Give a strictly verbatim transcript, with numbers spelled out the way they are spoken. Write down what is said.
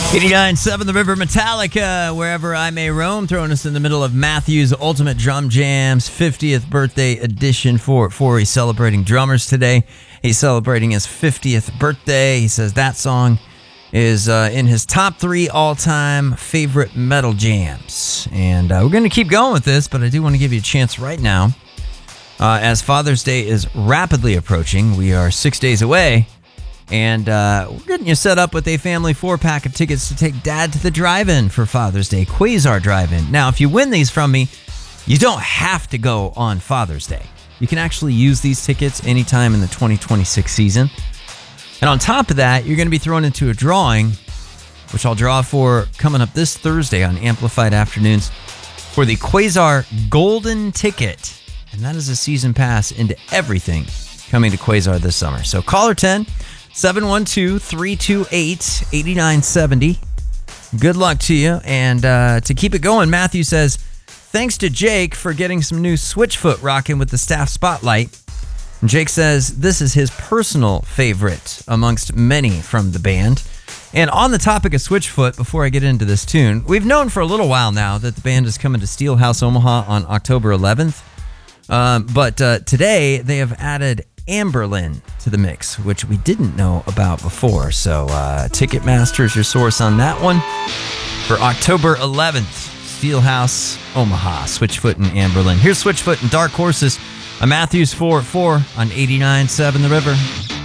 eighty-nine point seven The River, Metallica, Wherever I May Roam, throwing us in the middle of Matthew's Ultimate Drum Jam's fiftieth birthday edition for four. He's celebrating drummers today. He's celebrating his fiftieth birthday. He says that song is uh, in his top three all-time favorite metal jams. And uh, we're going to keep going with this, but I do want to give you a chance right now. Uh, as Father's Day is rapidly approaching, we are six days away. And uh, we're getting you set up with a family four-pack of tickets to take Dad to the drive-in for Father's Day, Quasar Drive-In. Now, if you win these from me, you don't have to go on Father's Day. You can actually use these tickets anytime in the twenty twenty-six season. And on top of that, you're going to be thrown into a drawing, which I'll draw for coming up this Thursday on Amplified Afternoons, for the Quasar Golden Ticket. And that is a season pass into everything coming to Quasar this summer. So caller ten, seven one two, three two eight, eight nine seven zero. Good luck to you. And uh, to keep it going, Matthew says, thanks to Jake for getting some new Switchfoot rocking with the staff spotlight. And Jake says this is his personal favorite amongst many from the band. And on the topic of Switchfoot, before I get into this tune, we've known for a little while now that the band is coming to Steelhouse Omaha on October eleventh. Um, but uh, today they have added Amberlin to the mix, which we didn't know about before. So uh, Ticketmaster is your source on that one for October eleventh. Steelhouse Omaha, Switchfoot and Amberlin. Here's Switchfoot and Dark Horses on Matthews four four on eighty-nine point seven The River.